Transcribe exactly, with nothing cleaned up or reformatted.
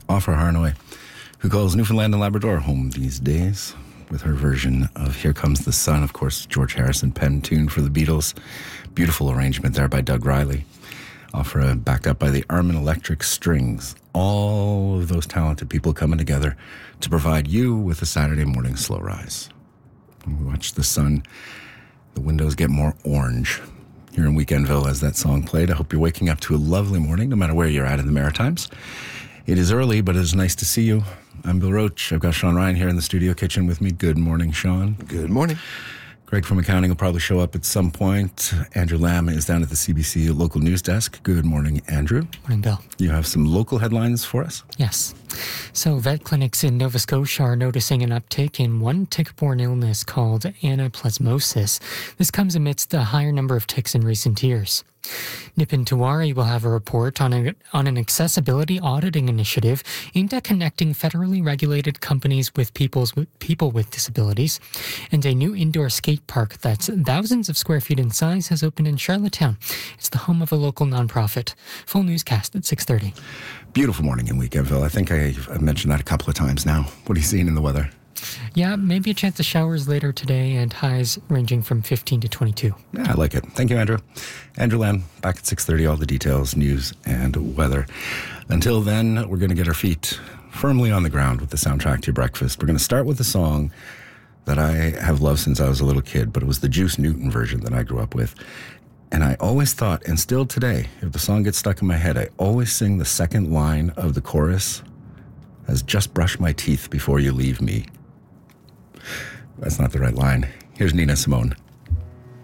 Ofra Harnoy, who calls Newfoundland and Labrador home these days, with her version of Here Comes the Sun, of course, George Harrison pen tune for the Beatles. Beautiful arrangement there by Doug Riley. Ofra backed up by the Armin Electric Strings. All of those talented people coming together to provide you with a Saturday morning slow rise. We watch the sun, the windows get more orange here in Weekendville as that song played. I hope you're waking up to a lovely morning, no matter where you're at in the Maritimes. It is early, but it is nice to see you. I'm Bill Roach. I've got Sean Ryan here in the studio kitchen with me. Good morning, Sean. Good morning. Greg from accounting will probably show up at some point. Andrew Lamb is down at the C B C local news desk. Good morning, Andrew. Morning, Bill. You have some local headlines for us? Yes. So vet clinics in Nova Scotia are noticing an uptick in one tick-borne illness called anaplasmosis. This comes amidst a higher number of ticks in recent years. Nipin Tiwari will have a report on, a, on an accessibility auditing initiative aimed at connecting federally regulated companies with people's, people with disabilities. And a new indoor skate park that's thousands of square feet in size has opened in Charlottetown. It's the home of a local nonprofit. Full newscast at six thirty. Beautiful morning in Weekendville. I think I, I've mentioned that a couple of times now. What are you seeing in the weather? Yeah, maybe a chance of showers later today and highs ranging from fifteen to twenty-two. Yeah, I like it. Thank you, Andrew. Andrew Lamb, back at six thirty, all the details, news, and weather. Until then, we're going to get our feet firmly on the ground with the soundtrack to your breakfast. We're going to start with a song that I have loved since I was a little kid, but it was the Juice Newton version that I grew up with. And I always thought, and still today, if the song gets stuck in my head, I always sing the second line of the chorus as "just brush my teeth before you leave me." That's not the right line. Here's Nina Simone.